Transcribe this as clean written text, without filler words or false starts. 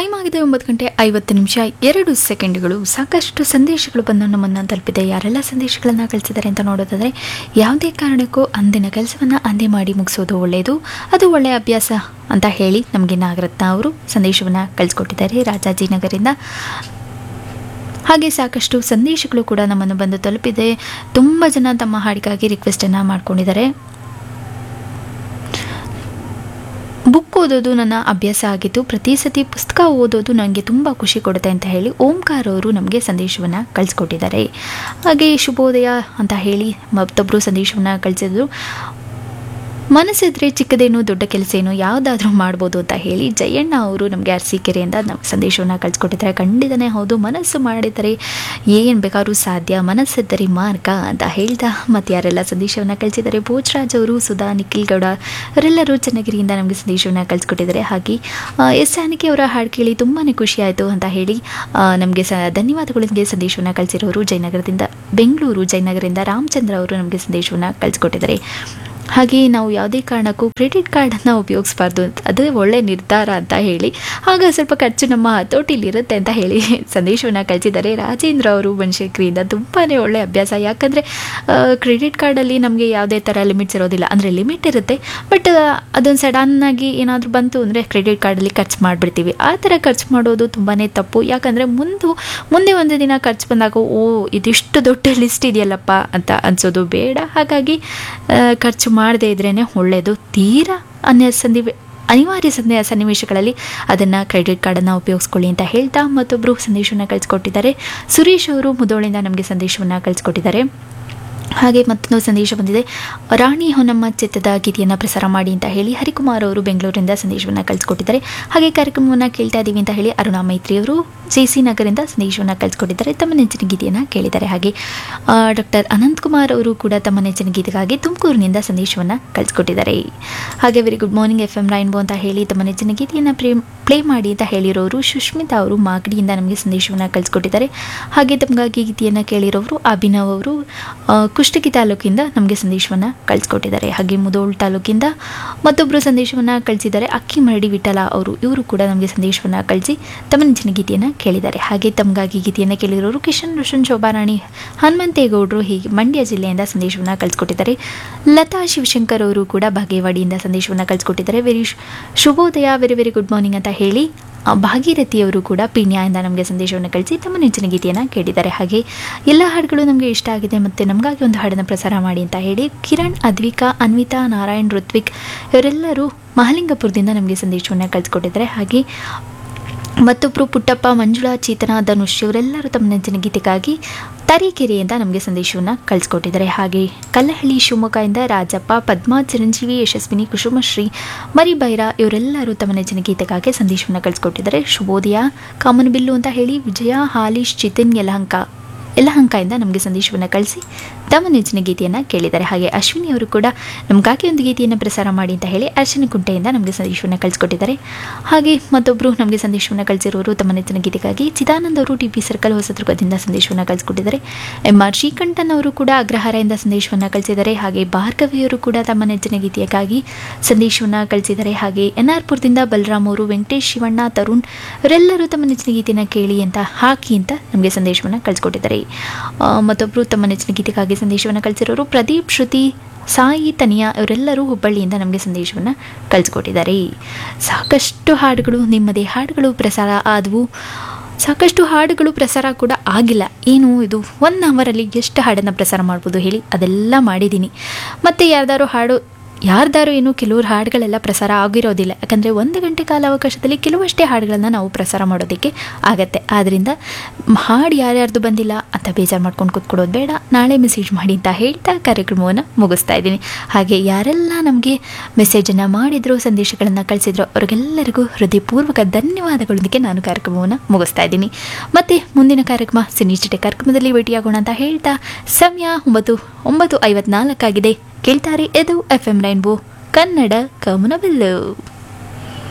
Time ಆಗಿದೆ 9:50 ಸಾಕಷ್ಟು ಸಂದೇಶಗಳು ಬಂದು ನಮ್ಮನ್ನು ತಲುಪಿದೆ. ಯಾರೆಲ್ಲ ಸಂದೇಶಗಳನ್ನು ಕಳಿಸಿದ್ದಾರೆ ಅಂತ ನೋಡೋದಾದರೆ, ಯಾವುದೇ ಕಾರಣಕ್ಕೂ ಅಂದಿನ ಕೆಲಸವನ್ನು ಅಂದೇ ಮಾಡಿ ಮುಗಿಸೋದು ಒಳ್ಳೆಯದು, ಅದು ಒಳ್ಳೆಯ ಅಭ್ಯಾಸ ಅಂತ ಹೇಳಿ ನಮಗೆ ನಾಗರತ್ನ ಅವರು ಸಂದೇಶವನ್ನು ಕಳಿಸ್ಕೊಟ್ಟಿದ್ದಾರೆ ರಾಜಾಜಿನಗರಿಂದ. ಹಾಗೆ ಸಾಕಷ್ಟು ಸಂದೇಶಗಳು ಕೂಡ ನಮ್ಮನ್ನು ಬಂದು ತಲುಪಿದೆ. ತುಂಬ ಜನ ತಮ್ಮ ಹಾಡಿಗಾಗಿ ರಿಕ್ವೆಸ್ಟನ್ನು ಮಾಡ್ಕೊಂಡಿದ್ದಾರೆ. ಬುಕ್ ಓದೋದು ನನ್ನ ಅಭ್ಯಾಸ ಆಗಿತ್ತು, ಪ್ರತಿ ಸತಿ ಪುಸ್ತಕ ಓದೋದು ನನಗೆ ತುಂಬ ಖುಷಿ ಕೊಡುತ್ತೆ ಅಂತ ಹೇಳಿ ಓಂಕಾರ ಅವರು ನಮಗೆ ಸಂದೇಶವನ್ನು ಕಳಿಸ್ಕೊಟ್ಟಿದ್ದಾರೆ. ಹಾಗೆ ಶುಭೋದಯ ಅಂತ ಹೇಳಿ ಮತ್ತೊಬ್ಬರು ಸಂದೇಶವನ್ನು ಕಳಿಸಿದ್ರು. ಮನಸ್ಸಿದ್ರೆ ಚಿಕ್ಕದೇನು ದೊಡ್ಡ ಕೆಲಸ ಏನು ಯಾವುದಾದ್ರೂ ಮಾಡ್ಬೋದು ಅಂತ ಹೇಳಿ ಜಯಣ್ಣ ಅವರು ನಮಗೆ ಅರಸೀಕೆರೆಯಿಂದ ಸಂದೇಶವನ್ನು ಕಳಿಸ್ಕೊಟ್ಟಿದ್ದಾರೆ. ಖಂಡಿತನೇ ಹೌದು, ಮನಸ್ಸು ಮಾಡಿದರೆ ಏನು ಬೇಕಾದ್ರೂ ಸಾಧ್ಯ, ಮನಸ್ಸಿದ್ದರೆ ಮಾರ್ಗ ಅಂತ ಹೇಳ್ತಾ ಮತ್ತು ಯಾರೆಲ್ಲ ಸಂದೇಶವನ್ನು ಕಳಿಸಿದ್ದಾರೆ, ಭೋಜರಾಜ್ ಅವರು, ಸುಧಾ, ನಿಖಿಲ್ ಗೌಡ ಅವರೆಲ್ಲರೂ ಚನ್ನಗಿರಿಯಿಂದ ನಮಗೆ ಸಂದೇಶವನ್ನು ಕಳಿಸ್ಕೊಟ್ಟಿದ್ದಾರೆ. ಹಾಗೆ ಎಸ್ ಜಾನಕಿ ಅವರ ಹಾಡು ಕೇಳಿ ತುಂಬಾ ಖುಷಿಯಾಯಿತು ಅಂತ ಹೇಳಿ ನಮಗೆ ಧನ್ಯವಾದಗಳಿಗೆ ಸಂದೇಶವನ್ನು ಕಳಿಸಿರೋರು ಬೆಂಗಳೂರು ಜಯನಗರದಿಂದ ರಾಮಚಂದ್ರ ಅವರು ನಮಗೆ ಸಂದೇಶವನ್ನು ಕಳಿಸ್ಕೊಟ್ಟಿದ್ದಾರೆ. ಹಾಗೆ ನಾವು ಯಾವುದೇ ಕಾರಣಕ್ಕೂ ಕ್ರೆಡಿಟ್ ಕಾರ್ಡನ್ನು ಉಪಯೋಗಿಸಬಾರ್ದು, ಅದು ಒಳ್ಳೆ ನಿರ್ಧಾರ ಅಂತ ಹೇಳಿ, ಆಗ ಸ್ವಲ್ಪ ಖರ್ಚು ನಮ್ಮ ಹತೋಟಿಲಿರುತ್ತೆ ಅಂತ ಹೇಳಿ ಸಂದೇಶವನ್ನು ಕಳಿಸಿದ್ದಾರೆ. ರಾಜೇಂದ್ರ ಅವರು ಬನಶಂಕರಿಯಿಂದ ತುಂಬಾ ಒಳ್ಳೆ ಅಭ್ಯಾಸ, ಯಾಕಂದರೆ ಕ್ರೆಡಿಟ್ ಕಾರ್ಡಲ್ಲಿ ನಮಗೆ ಯಾವುದೇ ಥರ ಲಿಮಿಟ್ಸ್ ಇರೋದಿಲ್ಲ, ಅಂದರೆ ಲಿಮಿಟ್ ಇರುತ್ತೆ, ಬಟ್ ಅದೊಂದು ಸಡನ್ನಾಗಿ ಏನಾದರೂ ಬಂತು ಅಂದರೆ ಕ್ರೆಡಿಟ್ ಕಾರ್ಡಲ್ಲಿ ಖರ್ಚು ಮಾಡಿಬಿಡ್ತೀವಿ. ಆ ಥರ ಖರ್ಚು ಮಾಡೋದು ತುಂಬಾ ತಪ್ಪು. ಯಾಕಂದರೆ ಮುಂದೆ ಒಂದು ದಿನ ಖರ್ಚು ಬಂದಾಗ ಇದಿಷ್ಟು ದೊಡ್ಡ ಲಿಸ್ಟ್ ಇದೆಯಲ್ಲಪ್ಪ ಅಂತ ಅನಿಸೋದು ಬೇಡ. ಹಾಗಾಗಿ ಖರ್ಚು ಮಾಡದೇ ಇದ್ರೇ ಒಳ್ಳೆಯದು. ತೀರಾ ಅನಿವಾರ್ಯ ಸನ್ನಿವೇಶಗಳಲ್ಲಿ ಅದನ್ನು ಕ್ರೆಡಿಟ್ ಕಾರ್ಡನ್ನು ಉಪಯೋಗಿಸ್ಕೊಳ್ಳಿ ಅಂತ ಹೇಳ್ತಾ ಮತ್ತೊಬ್ಬರು ಸಂದೇಶವನ್ನು ಕಳಿಸ್ಕೊಟ್ಟಿದ್ದಾರೆ. ಸುರೇಶ್ ಅವರು ಮುದೋಳಿಂದ ನಮಗೆ ಸಂದೇಶವನ್ನು ಕಳಿಸ್ಕೊಟ್ಟಿದ್ದಾರೆ. ಹಾಗೆ ಮತ್ತೊಂದು ಸಂದೇಶ ಬಂದಿದೆ, ರಾಣಿ ಹೊನ್ನಮ್ಮ ಚಿತ್ರದ ಗೀತೆಯನ್ನು ಪ್ರಸಾರ ಮಾಡಿ ಅಂತ ಹೇಳಿ ಹರಿಕುಮಾರ್ ಅವರು ಬೆಂಗಳೂರಿಂದ ಸಂದೇಶವನ್ನು ಕಳಿಸ್ಕೊಟ್ಟಿದ್ದಾರೆ. ಹಾಗೆ ಕಾರ್ಯಕ್ರಮವನ್ನು ಕೇಳ್ತಾ ಇದ್ದೀವಿ ಅಂತ ಹೇಳಿ ಅರುಣಾ ಮೈತ್ರಿ ಅವರು JC ನಗರಿಂದ ಸಂದೇಶವನ್ನು ಕಳಿಸ್ಕೊಟ್ಟಿದ್ದಾರೆ, ತಮ್ಮ ನೆಚ್ಚಿನ ಗೀತೆಯನ್ನು ಕೇಳಿದ್ದಾರೆ. ಹಾಗೆ ಡಾಕ್ಟರ್ ಅನಂತಕುಮಾರ್ ಅವರು ಕೂಡ ತಮ್ಮ ನೆಚ್ಚಿನ ಗೀತೆಗಾಗಿ ತುಮಕೂರಿನಿಂದ ಸಂದೇಶವನ್ನು ಕಳಿಸ್ಕೊಟ್ಟಿದ್ದಾರೆ. ಹಾಗೆ very good morning FM rainbow ಅಂತ ಹೇಳಿ ತಮ್ಮ ನೆಚ್ಚಿನ ಗೀತೆಯನ್ನು ಪ್ಲೇ ಮಾಡಿ ಅಂತ ಹೇಳಿರೋರು ಸುಷ್ಮಿತಾ ಅವರು ಮಾಗಡಿಯಿಂದ ನಮಗೆ ಸಂದೇಶವನ್ನು ಕಳಿಸ್ಕೊಟ್ಟಿದ್ದಾರೆ. ಹಾಗೆ ತಮಗಾಗಿ ಗೀತೆಯನ್ನು ಕೇಳಿರೋರು ಅಭಿನವ್ ಅವರು ಕುಷ್ಟಗಿ ತಾಲೂಕಿಂದ ನಮಗೆ ಸಂದೇಶವನ್ನು ಕಳಿಸ್ಕೊಟ್ಟಿದ್ದಾರೆ. ಹಾಗೆ ಮುದೋಳ್ ತಾಲೂಕಿಂದ ಮತ್ತೊಬ್ಬರು ಸಂದೇಶವನ್ನು ಕಳಿಸಿದ್ದಾರೆ, ಅಕ್ಕಿ ಮರಡಿ ವಿಠಲ ಇವರು ಕೂಡ ನಮಗೆ ಸಂದೇಶವನ್ನು ಕಳಿಸಿ ತಮ್ಮ ನೆಚ್ಚಿನ ಗೀತೆಯನ್ನು ಕೇಳಿದ್ದಾರೆ. ಹಾಗೆ ತಮಗಾಗಿ ಗೀತೆಯನ್ನು ಕೇಳಿರೋರು ಕಿಶನ್ ರೋಷನ್, ಶೋಭಾರಾಣಿ, ಹನುಮಂತೇಗೌಡರು ಹೀಗೆ ಮಂಡ್ಯ ಜಿಲ್ಲೆಯಿಂದ ಸಂದೇಶವನ್ನು ಕಳಿಸ್ಕೊಟ್ಟಿದ್ದಾರೆ. ಲತಾ ಶಿವಶಂಕರ್ ಅವರು ಕೂಡ ಬಾಗೇವಾಡಿಯಿಂದ ಸಂದೇಶವನ್ನು ಕಳಿಸ್ಕೊಟ್ಟಿದ್ದಾರೆ. ಶುಭೋದಯ, ವೆರಿ ವೆರಿ ಗುಡ್ ಮಾರ್ನಿಂಗ್ ಅಂತ ಹೇಳಿ ಭಾಗೀರಥಿಯವರು ಕೂಡ ಪೀಣ್ಯದಿಂದ ನಮಗೆ ಸಂದೇಶವನ್ನು ಕಳಿಸಿ ತಮ್ಮ ನೆಚ್ಚಿನ ಗೀತೆಯನ್ನು ಕೇಳಿದ್ದಾರೆ. ಹಾಗೆ ಎಲ್ಲ ಹಾಡುಗಳು ನಮಗೆ ಇಷ್ಟ ಆಗಿದೆ ಮತ್ತು ನಮಗಾಗಿ ಒಂದು ಹಾಡನ್ನು ಪ್ರಸಾರ ಮಾಡಿ ಅಂತ ಹೇಳಿ ಕಿರಣ್, ಅದ್ವಿಕಾ, ಅನ್ವಿತಾ, ನಾರಾಯಣ್, ಋತ್ವಿಕ್ ಇವರೆಲ್ಲರೂ ಮಹಾಲಿಂಗಪುರದಿಂದ ನಮಗೆ ಸಂದೇಶವನ್ನು ಕಳಿಸ್ಕೊಟ್ಟಿದ್ದಾರೆ. ಹಾಗೆ ಮತ್ತೊಬ್ಬರು ಪುಟ್ಟಪ್ಪ, ಮಂಜುಳಾ, ಚೇತನಾ, ಧನುಷ್ ಇವರೆಲ್ಲರೂ ತಮ್ಮ ನೆಚ್ಚಿನ ಗೀತೆಗಾಗಿ ತರೀಕೆರೆಯಿಂದ ನಮಗೆ ಸಂದೇಶವನ್ನು ಕಳಿಸ್ಕೊಟ್ಟಿದ್ದಾರೆ. ಹಾಗೆ ಕಲ್ಲಹಳ್ಳಿ ಶಿವಮೊಗ್ಗದಿಂದ ರಾಜಪ್ಪ, ಪದ್ಮಾ, ಚಿರಂಜೀವಿ, ಯಶಸ್ವಿನಿ, ಕುಸುಮಶ್ರೀ, ಮರಿಬೈರ ಇವರೆಲ್ಲರೂ ತಮ್ಮ ನೆಚ್ಚಿನ ಗೀತೆಗಾಗಿ ಸಂದೇಶವನ್ನು ಕಳಿಸ್ಕೊಟ್ಟಿದ್ದಾರೆ. ಶುಭೋದಯ, ಕಾಮನಬಿಲ್ಲು ಅಂತ ಹೇಳಿ ವಿಜಯ, ಹಾಲೀಶ್, ಚಿತಿನ್, ಯಲಹಂಕದಿಂದ ನಮಗೆ ಸಂದೇಶವನ್ನು ಕಳಿಸಿ ತಮ್ಮ ನೆಚ್ಚಿನ ಗೀತೆಯನ್ನು ಕೇಳಿದ್ದಾರೆ. ಹಾಗೆ ಅಶ್ವಿನಿ ಅವರು ಕೂಡ ನಮಗಾಗಿ ಒಂದು ಗೀತೆಯನ್ನು ಪ್ರಸಾರ ಮಾಡಿ ಅಂತ ಹೇಳಿ ಅರ್ಶನಕುಂಟೆಯಿಂದ ನಮಗೆ ಸಂದೇಶವನ್ನು ಕಳಿಸ್ಕೊಟ್ಟಿದ್ದಾರೆ. ಹಾಗೆ ಮತ್ತೊಬ್ಬರು ನಮಗೆ ಸಂದೇಶವನ್ನು ಕಳಿಸಿರೋರು ತಮ್ಮ ನೆಚ್ಚಿನ ಗೀತೆಗಾಗಿ ಚಿದಾನಂದ್ ಅವರು TP ಸರ್ಕಲ್ ಹೊಸದುರ್ಗದಿಂದ ಸಂದೇಶವನ್ನು ಕಳಿಸ್ಕೊಟ್ಟಿದ್ದಾರೆ. MR ಶ್ರೀಕಂಠನ್ ಅವರು ಕೂಡ ಅಗ್ರಹಾರದಿಂದ ಸಂದೇಶವನ್ನು ಕಳಿಸಿದ್ದಾರೆ. ಹಾಗೆ ಭಾರ್ಗವಿಯವರು ಕೂಡ ತಮ್ಮ ನೆಚ್ಚಿನ ಗೀತೆಗಾಗಿ ಸಂದೇಶವನ್ನು ಕಳಿಸಿದ್ದಾರೆ. ಹಾಗೆ NR ಪುರದಿಂದ ಬಲರಾಮ್ ಅವರು, ವೆಂಕಟೇಶ್, ಶಿವಣ್ಣ, ತರುಣ್ ಇವರೆಲ್ಲರೂ ತಮ್ಮ ನೆಚ್ಚಿನ ಗೀತೆಯನ್ನು ಕೇಳಿ ಅಂತ ಹಾಕಿ ಅಂತ ನಮಗೆ ಸಂದೇಶವನ್ನು ಕಳಿಸ್ಕೊಟ್ಟಿದ್ದಾರೆ. ಮತ್ತೊಬ್ಬರು ತಮ್ಮ ನೆಚ್ಚಿನ ಗೀತೆಗಾಗಿ ಸಂದೇಶವನ್ನು ಕಳಿಸಿರೋರು ಪ್ರದೀಪ್, ಶ್ರುತಿ, ಸಾಯಿ, ತನಿಯಾ ಇವರೆಲ್ಲರೂ ಹುಬ್ಬಳ್ಳಿಯಿಂದ ನಮಗೆ ಸಂದೇಶವನ್ನು ಕಳಿಸ್ಕೊಟ್ಟಿದ್ದಾರೆ. ಸಾಕಷ್ಟು ಹಾಡುಗಳು, ನಿಮ್ಮದೇ ಹಾಡುಗಳು ಪ್ರಸಾರ ಆದವು. ಸಾಕಷ್ಟು ಹಾಡುಗಳು ಪ್ರಸಾರ ಕೂಡ ಆಗಿಲ್ಲ. ಏನು ಇದು 1 ಅವರಲ್ಲಿ ಎಷ್ಟು ಹಾಡನ್ನು ಪ್ರಸಾರ ಮಾಡ್ಬೋದು ಹೇಳಿ, ಅದೆಲ್ಲ ಮಾಡಿದ್ದೀನಿ. ಮತ್ತು ಯಾರ್ದಾರು ಏನು ಕೆಲವರು ಹಾಡುಗಳೆಲ್ಲ ಪ್ರಸಾರ ಆಗಿರೋದಿಲ್ಲ, ಯಾಕಂದರೆ 1 ಗಂಟೆ ಕಾಲಾವಕಾಶದಲ್ಲಿ ಕೆಲವಷ್ಟೇ ಹಾಡುಗಳನ್ನು ನಾವು ಪ್ರಸಾರ ಮಾಡೋದಕ್ಕೆ ಆಗತ್ತೆ. ಆದ್ದರಿಂದ ಹಾಡು ಯಾರ್ಯಾರ್ದು ಬಂದಿಲ್ಲ ಅಂತ ಬೇಜಾರು ಮಾಡ್ಕೊಂಡು ಕೂತ್ಕೊಡೋದು ಬೇಡ, ನಾಳೆ ಮೆಸೇಜ್ ಮಾಡಿ ಅಂತ ಹೇಳ್ತಾ ಕಾರ್ಯಕ್ರಮವನ್ನು ಮುಗಿಸ್ತಾ ಇದ್ದೀನಿ. ಹಾಗೆ ಯಾರೆಲ್ಲ ನಮಗೆ ಮೆಸೇಜನ್ನು ಮಾಡಿದ್ರು, ಸಂದೇಶಗಳನ್ನು ಕಳಿಸಿದ್ರು ಅವರಿಗೆಲ್ಲರಿಗೂ ಹೃದಯಪೂರ್ವಕ ಧನ್ಯವಾದಗಳೊಂದಿಗೆ ನಾನು ಕಾರ್ಯಕ್ರಮವನ್ನು ಮುಗಿಸ್ತಾ ಇದ್ದೀನಿ. ಮತ್ತು ಮುಂದಿನ ಕಾರ್ಯಕ್ರಮ ಸಿನಿಚಿಟೆ ಕಾರ್ಯಕ್ರಮದಲ್ಲಿ ಭೇಟಿಯಾಗೋಣ ಅಂತ ಹೇಳ್ತಾ ಸಮಯ 9:54 ಆಗಿದೆ. ಕೇಳ್ತಾರೆ ಇದು FM ರೈನ್ಬೋ ಕನ್ನಡ ಕಾಮನಬಿಲ್ಲು.